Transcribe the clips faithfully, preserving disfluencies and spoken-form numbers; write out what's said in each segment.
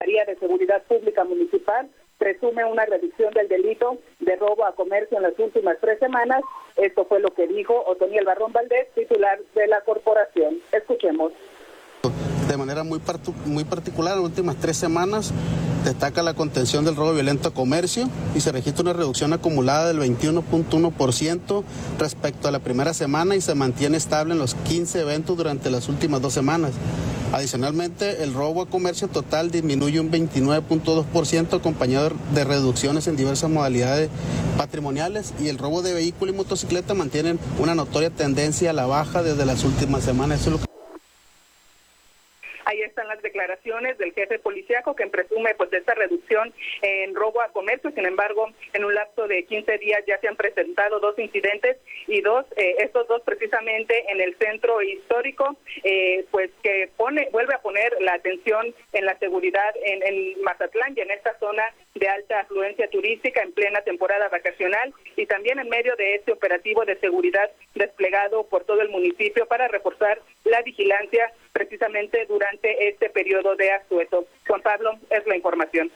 Secretaría de Seguridad Pública Municipal presume una reducción del delito de robo a comercio en las últimas tres semanas. Esto fue lo que dijo Otoniel Barrón Valdés, titular de la corporación. Escuchemos. De manera muy, muy particular, en las últimas tres semanas destaca la contención del robo violento a comercio y se registra una reducción acumulada del veintiuno punto uno por ciento respecto a la primera semana y se mantiene estable en los quince eventos durante las últimas dos semanas. Adicionalmente, el robo a comercio total disminuye un veintinueve punto dos por ciento acompañado de reducciones en diversas modalidades patrimoniales y el robo de vehículo y motocicleta mantienen una notoria tendencia a la baja desde las últimas semanas. Eso es lo que... Ahí están las declaraciones del jefe policíaco que presume pues de esta reducción en robo a comercio. Sin embargo, en un lapso de quince días ya se han presentado dos incidentes y dos, eh, estos dos precisamente en el centro histórico, eh, pues que pone, vuelve a poner la atención en la seguridad en, en Mazatlán y en esta zona de alta afluencia turística en plena temporada vacacional y también en medio de este operativo de seguridad desplegado por todo el municipio para reforzar la vigilancia precisamente durante este periodo de asueto. Juan Pablo, es la información.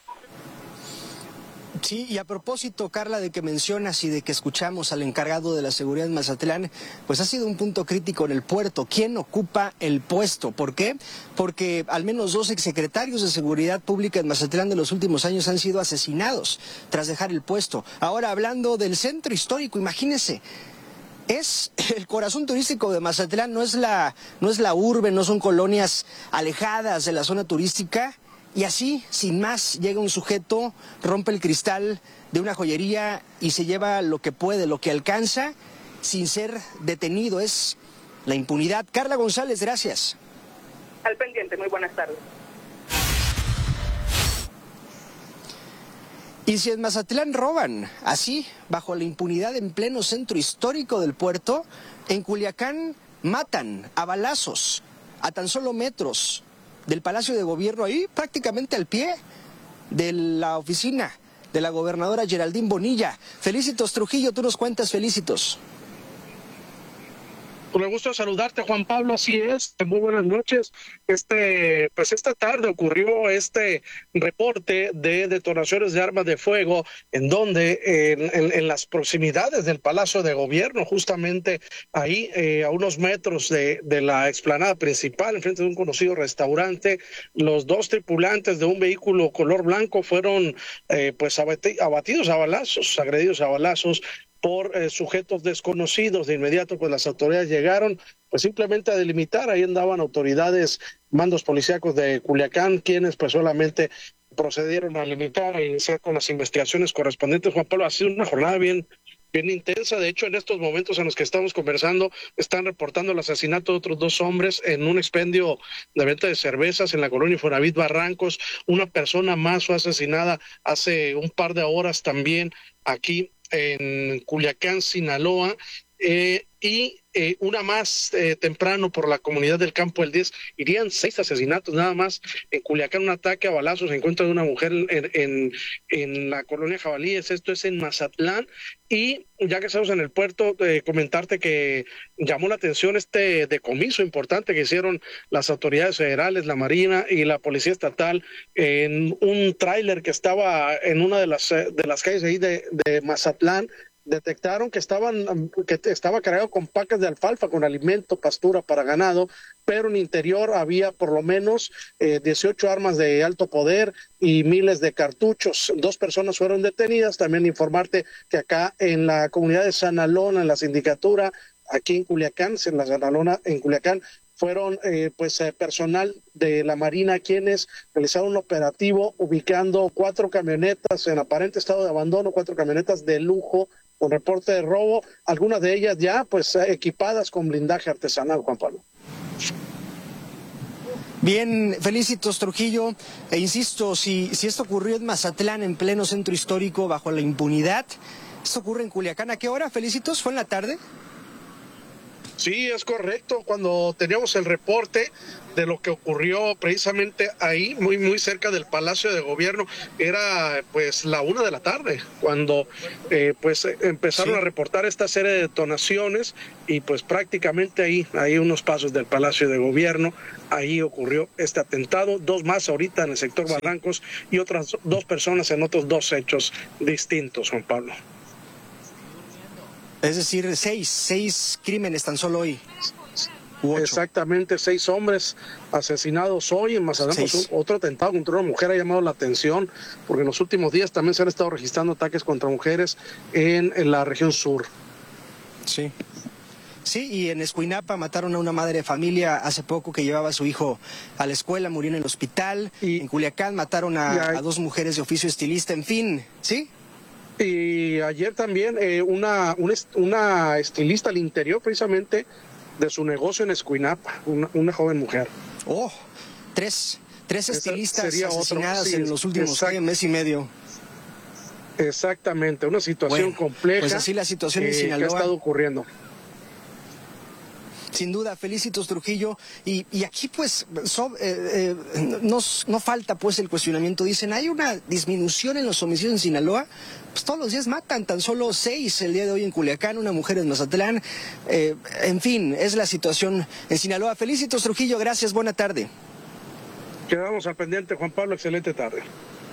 Sí, y a propósito, Carla, de que mencionas y de que escuchamos al encargado de la seguridad en Mazatlán, pues ha sido un punto crítico en el puerto. ¿Quién ocupa el puesto? ¿Por qué? Porque al menos dos exsecretarios de Seguridad Pública en Mazatlán de los últimos años han sido asesinados tras dejar el puesto. Ahora, hablando del centro histórico, imagínense, es el corazón turístico de Mazatlán, no es la, no es la urbe, no son colonias alejadas de la zona turística. Y así, sin más, llega un sujeto, rompe el cristal de una joyería y se lleva lo que puede, lo que alcanza, sin ser detenido. Es la impunidad. Carla González, gracias. Al pendiente, muy buenas tardes. Y si en Mazatlán roban, así, bajo la impunidad en pleno centro histórico del puerto, en Culiacán matan a balazos, a tan solo metros del Palacio de Gobierno, ahí prácticamente al pie de la oficina de la gobernadora Geraldine Bonilla. Felicitos, Trujillo, tú nos cuentas, Felicitos. Con el gusto de saludarte, Juan Pablo, así es, muy buenas noches. Este, pues esta tarde ocurrió este reporte de detonaciones de armas de fuego, en donde en, en, en las proximidades del Palacio de Gobierno, justamente ahí eh, a unos metros de, de la explanada principal, enfrente de un conocido restaurante, los dos tripulantes de un vehículo color blanco fueron eh, pues abatidos a balazos, agredidos a balazos por eh, sujetos desconocidos. De inmediato pues las autoridades llegaron pues simplemente a delimitar. Ahí andaban autoridades, mandos policíacos de Culiacán, quienes pues solamente procedieron a limitar e iniciar con las investigaciones correspondientes. Juan Pablo, ha sido una jornada bien bien intensa. De hecho, en estos momentos en los que estamos conversando, están reportando el asesinato de otros dos hombres en un expendio de venta de cervezas en la colonia Infonavit Barrancos. Una persona más fue asesinada hace un par de horas también aquí en Culiacán, Sinaloa, eh, y eh, una más eh, temprano por la comunidad del Campo del diez. Irían seis asesinatos nada más en Culiacán, un ataque a balazos en contra de una mujer en, en, en la colonia Jabalíes. Esto es en Mazatlán. Y ya que estamos en el puerto, eh, comentarte que llamó la atención este decomiso importante que hicieron las autoridades federales, la Marina y la Policía Estatal en un tráiler que estaba en una de las de las calles ahí de, de Mazatlán. Detectaron que estaban que estaba cargado con pacas de alfalfa, con alimento, pastura para ganado, pero en interior había por lo menos eh, dieciocho armas de alto poder y miles de cartuchos. Dos personas fueron detenidas. También informarte que acá en la comunidad de Sanalona, en la sindicatura, aquí en Culiacán, en la Sanalona, en Culiacán, fueron eh, pues eh, personal de la Marina quienes realizaron un operativo ubicando cuatro camionetas en aparente estado de abandono, cuatro camionetas de lujo con reporte de robo, algunas de ellas ya pues equipadas con blindaje artesanal, Juan Pablo. Bien, Felicitos, Trujillo, e insisto, si, si esto ocurrió en Mazatlán, en pleno centro histórico, bajo la impunidad, esto ocurre en Culiacán, ¿a qué hora, Felicitos? ¿Fue en la tarde? Sí, es correcto. Cuando teníamos el reporte de lo que ocurrió precisamente ahí, muy muy cerca del Palacio de Gobierno, era pues la una de la tarde, cuando eh, pues empezaron sí. a reportar esta serie de detonaciones y pues prácticamente ahí, ahí unos pasos del Palacio de Gobierno, ahí ocurrió este atentado, dos más ahorita en el sector sí. Barrancos y otras dos personas en otros dos hechos distintos, Juan Pablo. Es decir, seis, seis crímenes tan solo hoy. Exactamente, seis hombres asesinados hoy en Mazatlán. Pues, otro atentado contra una mujer ha llamado la atención, porque en los últimos días también se han estado registrando ataques contra mujeres en, en la región sur. Sí. Sí, y en Escuinapa mataron a una madre de familia hace poco que llevaba a su hijo a la escuela, murió en el hospital. Y, en Culiacán mataron a, hay... a dos mujeres de oficio estilista, en fin, ¿sí? Y ayer también eh, una, una, una estilista al interior precisamente de su negocio en Escuinapa, una, una joven mujer. Oh, tres, tres estilistas asesinadas sí, en los últimos exact... mes y medio. Exactamente, una situación bueno, compleja. Pues así la situación eh, en Sinaloa. Que ha estado ocurriendo. Sin duda, Felicitos Trujillo, y, y aquí pues so, eh, eh, no, no falta pues el cuestionamiento. Dicen, hay una disminución en los homicidios en Sinaloa, pues todos los días matan, tan solo seis el día de hoy en Culiacán, una mujer en Mazatlán, eh, en fin, es la situación en Sinaloa. Felicitos Trujillo, gracias, buena tarde. Quedamos al pendiente, Juan Pablo, excelente tarde.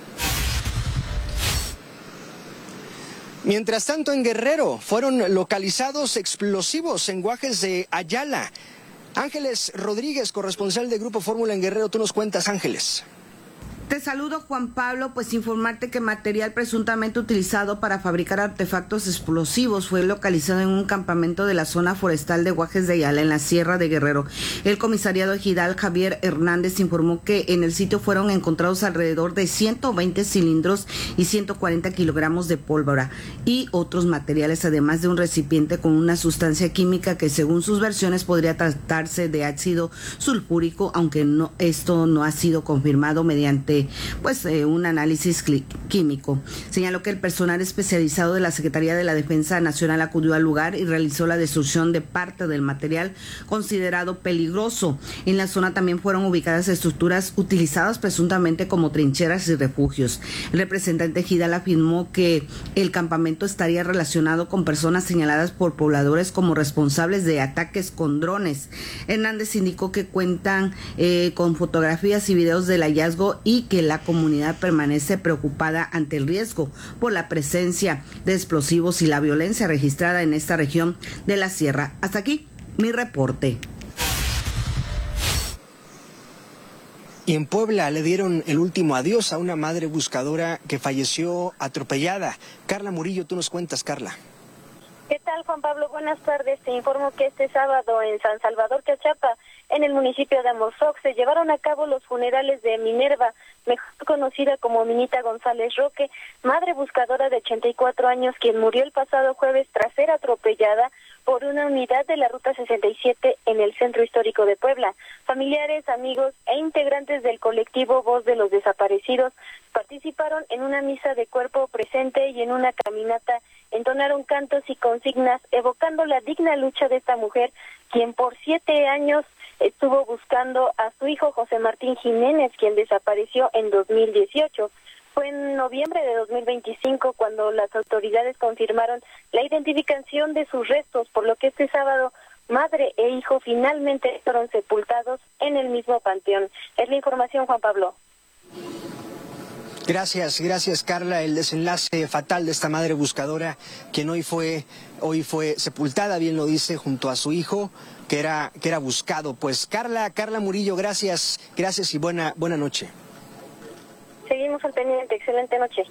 Mientras tanto, en Guerrero fueron localizados explosivos en Guajes de Ayala. Ángeles Rodríguez, corresponsal de Grupo Fórmula en Guerrero, tú nos cuentas, Ángeles. Te saludo, Juan Pablo, pues informarte que material presuntamente utilizado para fabricar artefactos explosivos fue localizado en un campamento de la zona forestal de Guajes de Ayala, en la Sierra de Guerrero. El comisariado ejidal Javier Hernández informó que en el sitio fueron encontrados alrededor de ciento veinte cilindros y ciento cuarenta kilogramos de pólvora y otros materiales, además de un recipiente con una sustancia química que según sus versiones podría tratarse de ácido sulfúrico, aunque no, esto no ha sido confirmado mediante pues eh, un análisis químico. Señaló que el personal especializado de la Secretaría de la Defensa Nacional acudió al lugar y realizó la destrucción de parte del material considerado peligroso. En la zona también fueron ubicadas estructuras utilizadas presuntamente como trincheras y refugios. El representante ejidal afirmó que el campamento estaría relacionado con personas señaladas por pobladores como responsables de ataques con drones. Hernández indicó que cuentan eh, con fotografías y videos del hallazgo y que la comunidad permanece preocupada ante el riesgo por la presencia de explosivos y la violencia registrada en esta región de la sierra. Hasta aquí mi reporte. Y en Puebla le dieron el último adiós a una madre buscadora que falleció atropellada. Carla Murillo, tú nos cuentas, Carla. ¿Qué tal, Juan Pablo? Buenas tardes. Te informo que este sábado en San Salvador, Cachapa, en el municipio de Amozoc, se llevaron a cabo los funerales de Minerva, mejor conocida como Minita González Roque, madre buscadora de ochenta y cuatro años, quien murió el pasado jueves tras ser atropellada por una unidad de la Ruta sesenta y siete en el centro histórico de Puebla. Familiares, amigos e integrantes del colectivo Voz de los Desaparecidos participaron en una misa de cuerpo presente y en una caminata entonaron cantos y consignas evocando la digna lucha de esta mujer, quien por siete años estuvo buscando a su hijo José Martín Jiménez, quien desapareció en dos mil dieciocho. Fue en noviembre de dos mil veinticinco cuando las autoridades confirmaron la identificación de sus restos, por lo que este sábado madre e hijo finalmente fueron sepultados en el mismo panteón. Es la información, Juan Pablo. Gracias, gracias Carla. El desenlace fatal de esta madre buscadora, quien hoy fue, hoy fue sepultada, bien lo dice, junto a su hijo, que era, que era buscado. Pues Carla, Carla Murillo, gracias, gracias y buena, buena noche. Seguimos al pendiente, excelente noche.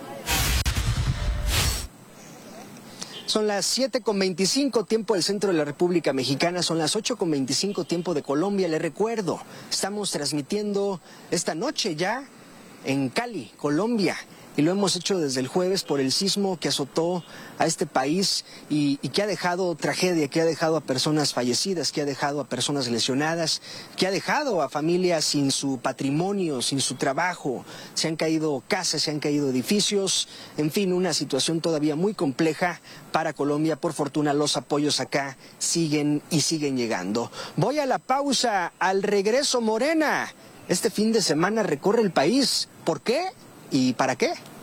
Son las siete con veinticinco, tiempo del centro de la República Mexicana, son las ocho con veinticinco, tiempo de Colombia. Les recuerdo, estamos transmitiendo esta noche ya en Cali, Colombia, y lo hemos hecho desde el jueves por el sismo que azotó a este país y, y que ha dejado tragedia, que ha dejado a personas fallecidas, que ha dejado a personas lesionadas, que ha dejado a familias sin su patrimonio, sin su trabajo. Se han caído casas, se han caído edificios, en fin, una situación todavía muy compleja para Colombia. Por fortuna los apoyos acá siguen y siguen llegando. Voy a la pausa, al regreso Morena. Este fin de semana recorre el país. ¿Por qué? ¿Y para qué?